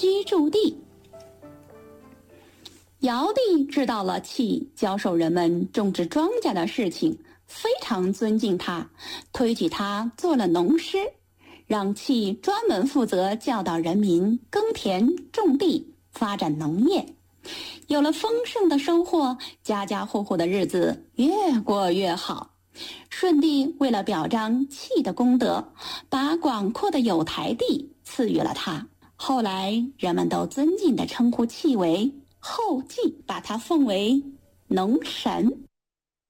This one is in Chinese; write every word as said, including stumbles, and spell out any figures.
居住地。尧帝知道了契教授人们种植庄稼的事情，非常尊敬他，推举他做了农师，让契专门负责教导人民耕田种地，发展农业。有了丰盛的收获，家家户户的日子越过越好。舜帝为了表彰契的功德，把广阔的有台地赐予了他。后来人们都尊敬地称呼契为后稷，把他奉为农神。